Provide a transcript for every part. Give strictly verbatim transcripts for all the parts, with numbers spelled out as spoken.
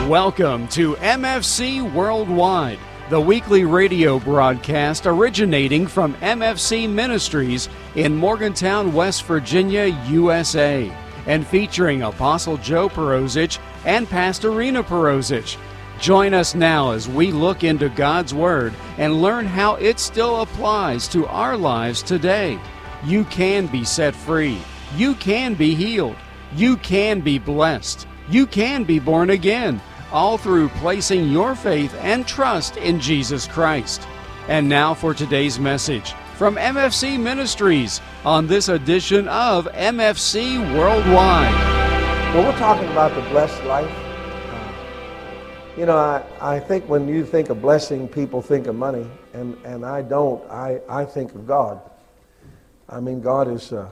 Welcome to M F C Worldwide, the weekly radio broadcast originating from M F C Ministries in Morgantown, West Virginia, U S A, and featuring Apostle Joe Perosic and Pastor Rena Perosic. Join us now as we look into God's Word and learn how it still applies to our lives today. You can be set free. You can be healed. You can be blessed. You can be born again, all through placing your faith and trust in Jesus Christ. And now for today's message from M F C Ministries on this edition of M F C Worldwide. Well, we're talking about the blessed life. Uh, you know, I, I think when you think of blessing, people think of money, and, and I don't. I, I think of God. I mean, God is... Uh,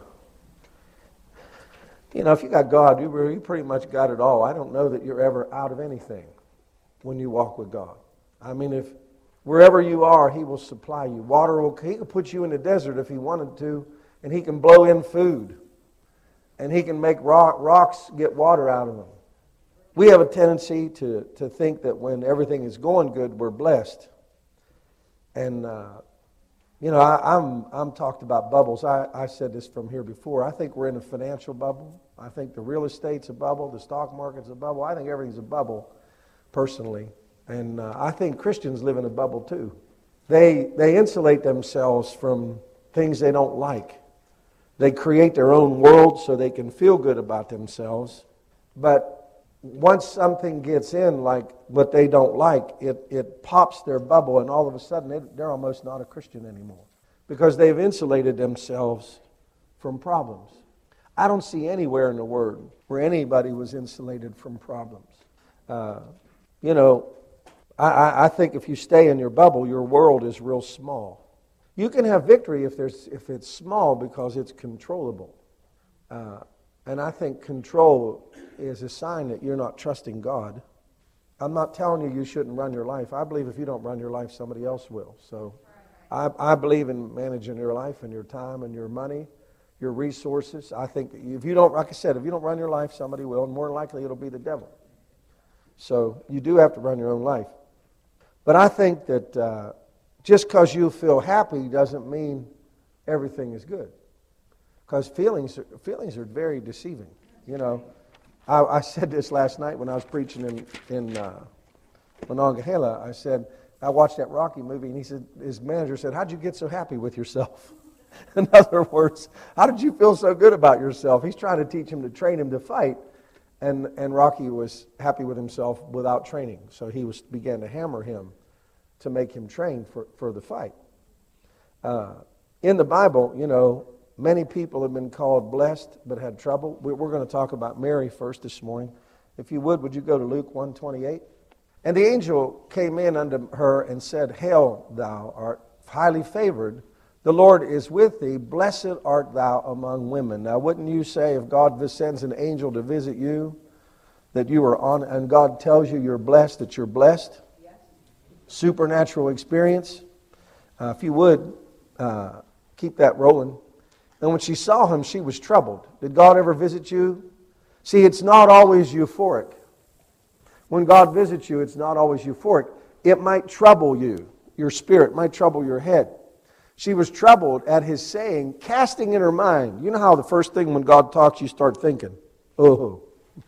You know, if you got God, you, you pretty much got it all. I don't know that you're ever out of anything when you walk with God. I mean, if wherever you are, He will supply you. Water will, He can put you in the desert if He wanted to, and He can blow in food. And He can make rock, rocks get water out of them. We have a tendency to, to think that when everything is going good, we're blessed. And, uh, you know, I, I'm I'm talked about bubbles. I, I said this from here before. I think we're in a financial bubble. I think the real estate's a bubble. The stock market's a bubble. I think everything's a bubble, personally. And uh, I think Christians live in a bubble, too. They they insulate themselves from things they don't like. They create their own world so they can feel good about themselves. But once something gets in, like what they don't like, it, it pops their bubble, and all of a sudden they, they're almost not a Christian anymore because they've insulated themselves from problems. I don't see anywhere in the Word where anybody was insulated from problems. Uh, you know, I, I think if you stay in your bubble, your world is real small. You can have victory if there's if it's small because it's controllable. Uh, And I think control is a sign that you're not trusting God. I'm not telling you you shouldn't run your life. I believe if you don't run your life, somebody else will. So I, I believe in managing your life and your time and your money, your resources. I think if you don't, like I said, if you don't run your life, somebody will, and more likely it'll be the devil. So you do have to run your own life. But I think that uh, just because you feel happy doesn't mean everything is good. Because feelings, feelings are very deceiving. You know, I, I said this last night when I was preaching in in uh, Monongahela. I said I watched that Rocky movie, and he said his manager said, "How'd you get so happy with yourself?" In other words, how did you feel so good about yourself? He's trying to teach him to train him to fight, and and Rocky was happy with himself without training. So he was began to hammer him to make him train for for the fight. Uh, in the Bible, you know. Many people have been called blessed but had trouble. We're going to talk about Mary first this morning. If you would, would you go to Luke one twenty-eight? And the angel came in unto her and said, Hail, thou art highly favored. The Lord is with thee. Blessed art thou among women. Now, wouldn't you say if God sends an angel to visit you, that you are on, and God tells you you're blessed, that you're blessed? Yes. Supernatural experience. Uh, if you would, uh, keep that rolling. And when she saw him, she was troubled. Did God ever visit you? See, it's not always euphoric. When God visits you, it's not always euphoric. It might trouble you. Your spirit might trouble your head. She was troubled at his saying, casting in her mind. You know how the first thing when God talks, you start thinking, oh,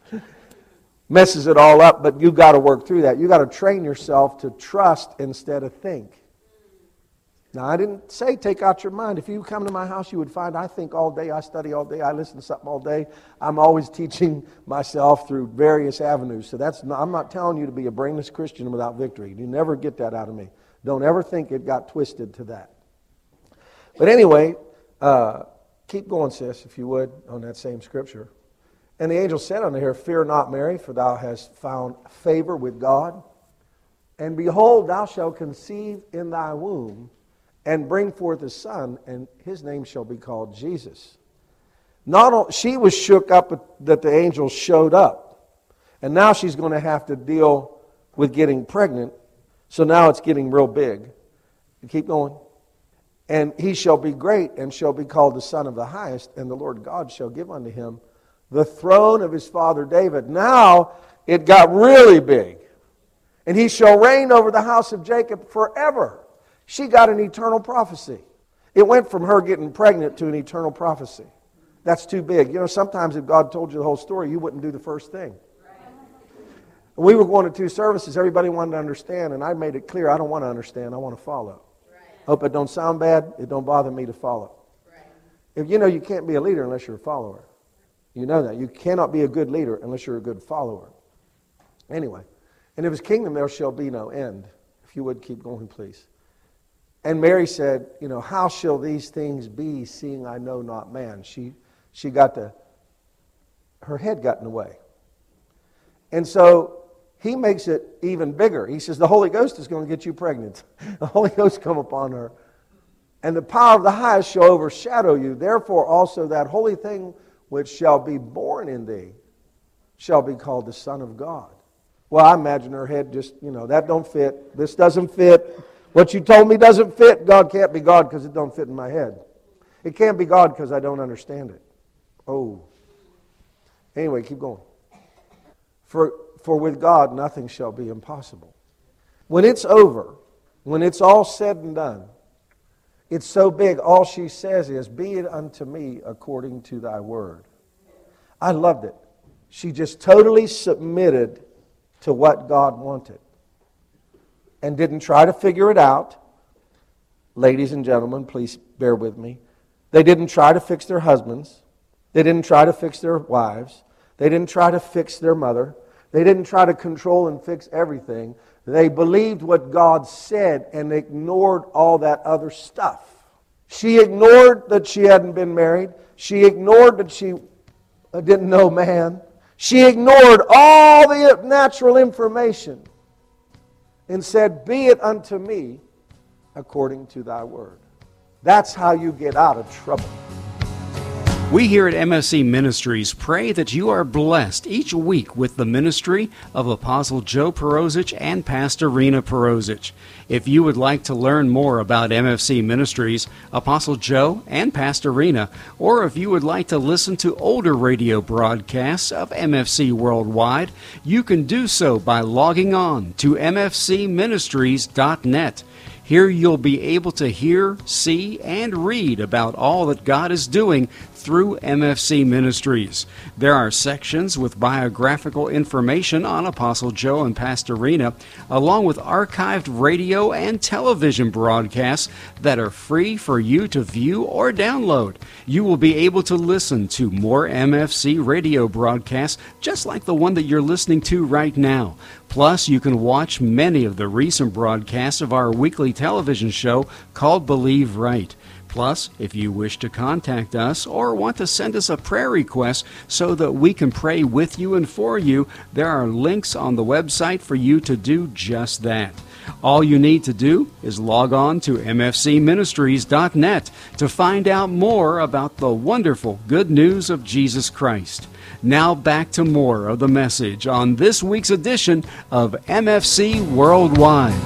messes it all up, but you've got to work through that. You've got to train yourself to trust instead of think. Now, I didn't say take out your mind. If you come to my house, you would find I think all day, I study all day, I listen to something all day. I'm always teaching myself through various avenues. So that's not, I'm not telling you to be a brainless Christian without victory. You never get that out of me. Don't ever think it got twisted to that. But anyway, uh, keep going, sis, if you would, on that same scripture. And the angel said unto her, Fear not, Mary, for thou hast found favor with God. And behold, thou shalt conceive in thy womb, and bring forth a son, and his name shall be called Jesus. Not all, she was shook up that the angel showed up. And now she's going to have to deal with getting pregnant. So now it's getting real big. Keep going. And he shall be great, and shall be called the Son of the Highest, and the Lord God shall give unto him the throne of his father David. Now it got really big. and he shall reign over the house of Jacob forever. She got an eternal prophecy. It went from her getting pregnant to an eternal prophecy. That's too big. You know, sometimes if God told you the whole story, you wouldn't do the first thing. We were going to two services. Everybody wanted to understand, and I made it clear, I don't want to understand. I want to follow. Right. Hope it don't sound bad. It don't bother me to follow. Right. If you know you can't be a leader unless you're a follower. You know that. You cannot be a good leader unless you're a good follower. Anyway, and of his kingdom there shall be no end. If you would keep going, please. And Mary said, you know, how shall these things be, seeing I know not man? She she got the, her head got in the way. And so he makes it even bigger. He says, the Holy Ghost is going to get you pregnant. The Holy Ghost come upon her. And the power of the highest shall overshadow you. Therefore also that holy thing which shall be born in thee shall be called the Son of God. Well, I imagine her head just, you know, that don't fit. This doesn't fit. What you told me doesn't fit. God can't be God because it don't fit in my head. It can't be God because I don't understand it. Oh. Anyway, keep going. For, for with God nothing shall be impossible. When it's over, when it's all said and done, it's so big, all she says is, be it unto me according to thy word. I loved it. She just totally submitted to what God wanted and didn't try to figure it out. Ladies and gentlemen, please bear with me. They didn't try to fix their husbands. They didn't try to fix their wives. They didn't try to fix their mother. They didn't try to control and fix everything. They believed what God said and ignored all that other stuff. She ignored that she hadn't been married. She ignored that she didn't know man. She ignored all the natural information and said, be it unto me according to thy word. That's how you get out of trouble. We here at M F C Ministries pray that you are blessed each week with the ministry of Apostle Joe Perosic and Pastor Rena Perosic. If you would like to learn more about M F C Ministries, Apostle Joe and Pastor Rena, or if you would like to listen to older radio broadcasts of M F C Worldwide, you can do so by logging on to m f c ministries dot net. Here you'll be able to hear, see, and read about all that God is doing through M F C Ministries. There are sections with biographical information on Apostle Joe and Pastor Rena, along with archived radio and television broadcasts that are free for you to view or download. You will be able to listen to more M F C radio broadcasts just like the one that you're listening to right now. Plus, you can watch many of the recent broadcasts of our weekly television show called Believe Right. Plus, if you wish to contact us or want to send us a prayer request so that we can pray with you and for you, there are links on the website for you to do just that. All you need to do is log on to m f c ministries dot net to find out more about the wonderful good news of Jesus Christ. Now back to more of the message on this week's edition of M F C Worldwide.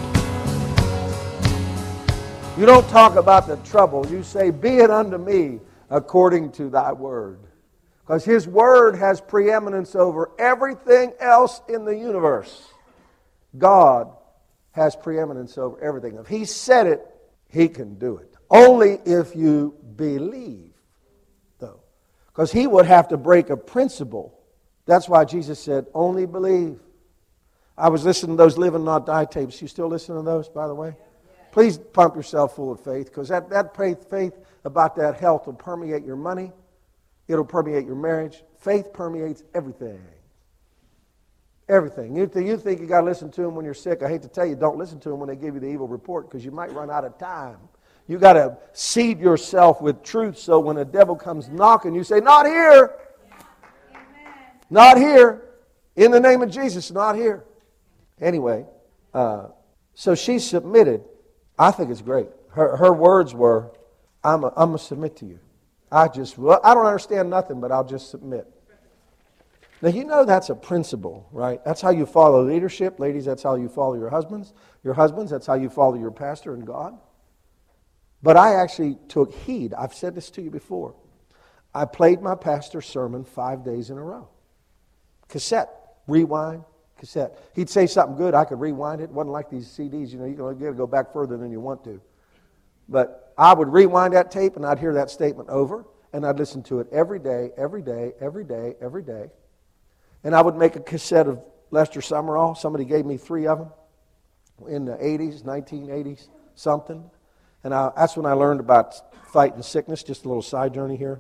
You don't talk about the trouble. You say, be it unto me according to thy word. Because his word has preeminence over everything else in the universe. God has preeminence over everything. If he said it, he can do it. Only if you believe, though. Because he would have to break a principle. That's why Jesus said, only believe. I was listening to those Live and Not Die tapes. You still listen to those, by the way? Please pump yourself full of faith, because that, that faith, faith about that health will permeate your money. It'll permeate your marriage. Faith permeates everything. Everything. You, th- you think you got to listen to them when you're sick. I hate to tell you, don't listen to them when they give you the evil report, because you might run out of time. You got to seed yourself with truth, so when the devil comes knocking, you say, not here. Amen. Not here. In the name of Jesus, not here. Anyway, uh, so she submitted. I think it's great. Her her words were, I'm I'm going to submit to you. I just, well, I don't understand nothing, but I'll just submit. Now, you know that's a principle, right? That's how you follow leadership. Ladies, that's how you follow your husbands. Your husbands, that's how you follow your pastor and God. But I actually took heed. I've said this to you before. I played my pastor's sermon five days in a row. Cassette, rewind, cassette. He'd say something good, I could rewind it. It wasn't like these C Ds, you know, you got to go back further than you want to. But I would rewind that tape, and I'd hear that statement over, and I'd listen to it every day, every day, every day, every day. And I would make a cassette of Lester Sumrall. Somebody gave me three of them in the eighties, nineteen eighties, something. And I, that's when I learned about fighting sickness, just a little side journey here.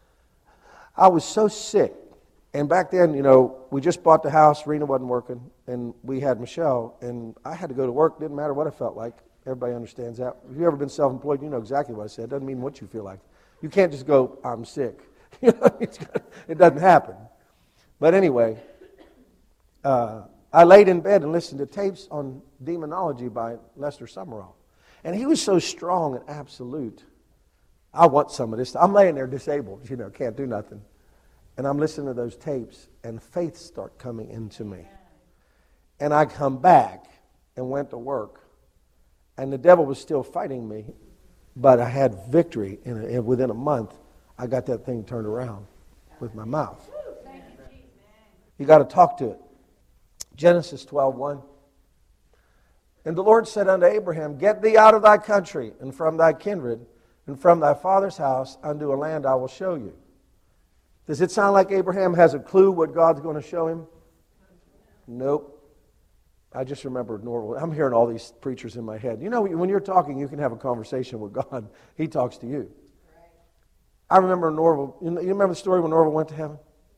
I was so sick. And back then, you know, we just bought the house. Rena wasn't working, and we had Michelle. And I had to go to work. Didn't matter what I felt like. Everybody understands that. If you've ever been self-employed, you know exactly what I said. It doesn't mean what you feel like. You can't just go, I'm sick. You know, it doesn't happen. But anyway, uh, I laid in bed and listened to tapes on demonology by Lester Sumrall. And he was so strong and absolute. I want some of this. I'm laying there disabled, you know, can't do nothing. And I'm listening to those tapes, and faith start coming into me. And I come back and went to work. And the devil was still fighting me, but I had victory. In a, within a month, I got that thing turned around with my mouth. You got to talk to it. Genesis twelve one. And the Lord said unto Abraham, Get thee out of thy country, and from thy kindred, and from thy father's house, unto a land I will show you. Does it sound like Abraham has a clue what God's going to show him? Nope. I just remember Norval. I'm hearing all these preachers in my head. You know, when you're talking, you can have a conversation with God. He talks to you. I remember Norval. You remember the story when Norval went to heaven?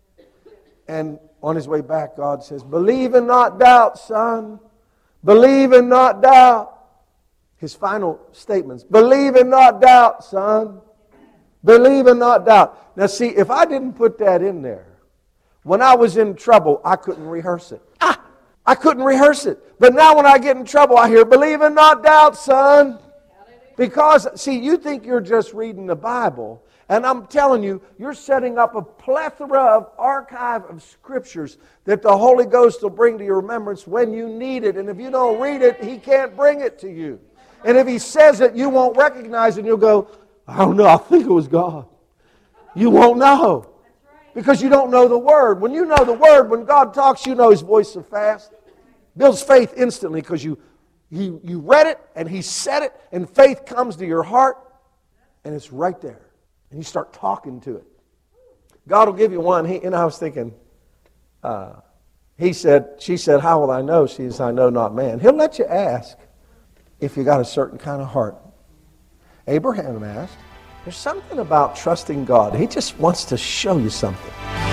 And on his way back, God says, Believe and not doubt, son. Believe and not doubt. His final statements. Believe and not doubt, son. Believe and not doubt. Now see, if I didn't put that in there, when I was in trouble, I couldn't rehearse it. Ah! I couldn't rehearse it. But now when I get in trouble, I hear, Believe and not doubt, son. Because, see, you think you're just reading the Bible. And I'm telling you, you're setting up a plethora of archive of scriptures that the Holy Ghost will bring to your remembrance when you need it. And if you don't read it, He can't bring it to you. And if He says it, you won't recognize it. And you'll go, I don't know, I think it was God. You won't know. Because you don't know the Word. When you know the Word, when God talks, you know His voice so fast. Builds faith instantly because you, you, you read it and He said it, and faith comes to your heart, and it's right there. And you start talking to it. God will give you one. He, and I was thinking, uh, he said, she said, How will I know? She says, I know not man. He'll let you ask if you got a certain kind of heart. Abraham asked. There's something about trusting God. He just wants to show you something.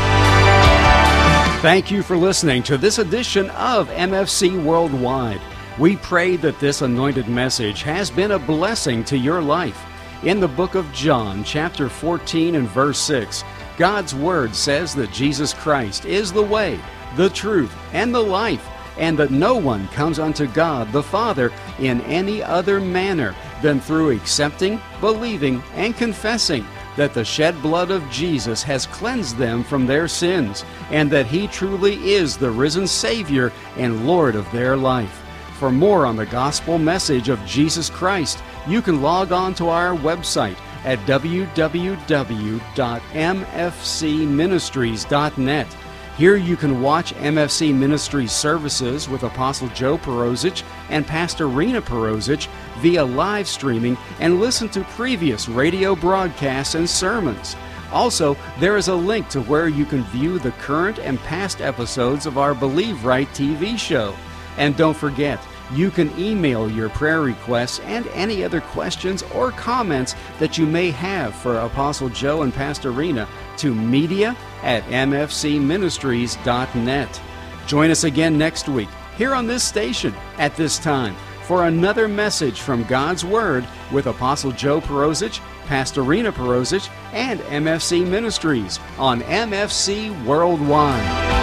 Thank you for listening to this edition of M F C Worldwide. We pray that this anointed message has been a blessing to your life. In the book of John, chapter fourteen and verse six, God's Word says that Jesus Christ is the way, the truth, and the life, and that no one comes unto God the Father in any other manner than through accepting, believing, and confessing that the shed blood of Jesus has cleansed them from their sins, and that He truly is the risen Savior and Lord of their life. For more on the gospel message of Jesus Christ, you can log on to our website at w w w dot m f c ministries dot net. Here you can watch M F C Ministries services with Apostle Joe Perosic and Pastor Rena Perosic via live streaming and listen to previous radio broadcasts and sermons. Also, there is a link to where you can view the current and past episodes of our Believe Right T V show. And don't forget, you can email your prayer requests and any other questions or comments that you may have for Apostle Joe and Pastor Rena to media at m f c ministries dot net. Join us again next week here on this station at this time for another message from God's Word with Apostle Joe Perosic, Pastor Rena Perosic, and M F C Ministries on M F C Worldwide.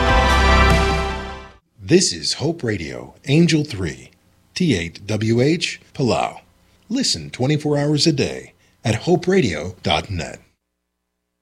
This is Hope Radio, Angel three, T eight W H, Palau. Listen twenty-four hours a day at hope radio dot net.